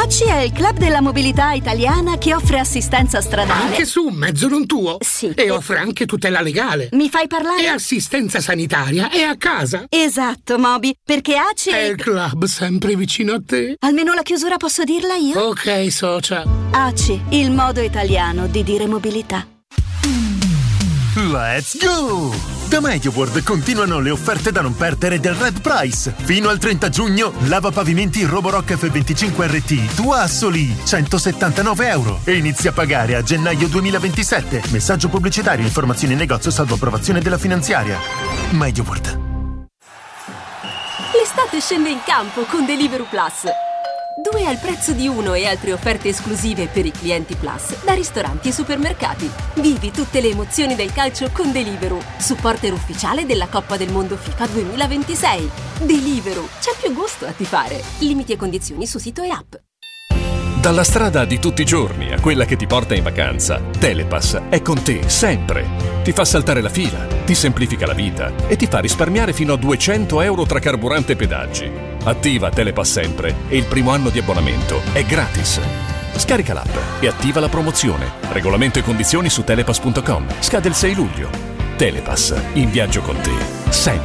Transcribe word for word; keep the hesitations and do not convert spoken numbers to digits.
A C I è il club della mobilità italiana che offre assistenza stradale. Anche su un mezzo non tuo? Sì. E offre anche tutela legale. Mi fai parlare? E assistenza sanitaria. E a casa. Esatto, Moby, perché A C I è il club sempre vicino a te. Almeno la chiusura posso dirla io? Ok, socia. A C I, il modo italiano di dire mobilità. Let's go! Da MediaWorld continuano le offerte da non perdere del Red Price. Fino al trenta giugno, lavapavimenti Roborock F venticinque R T tua a soli centosettantanove euro e inizi a pagare a gennaio duemilaventisette. Messaggio pubblicitario, informazioni in negozio salvo approvazione della finanziaria. MediaWorld. L'estate scende in campo con Deliveroo Plus. Due al prezzo di uno e altre offerte esclusive per i clienti Plus da ristoranti e supermercati. Vivi tutte le emozioni del calcio con Deliveroo, supporter ufficiale della Coppa del Mondo FIFA duemilaventisei. Deliveroo, c'è più gusto a tifare. Limiti e condizioni su sito e app. Dalla strada di tutti i giorni a quella che ti porta in vacanza, Telepass è con te sempre. Ti fa saltare la fila, ti semplifica la vita e ti fa risparmiare fino a duecento euro tra carburante e pedaggi. Attiva Telepass sempre e il primo anno di abbonamento è gratis. Scarica l'app e attiva la promozione. Regolamento e condizioni su telepass punto com. Scade il sei luglio. Telepass, in viaggio con te, sempre.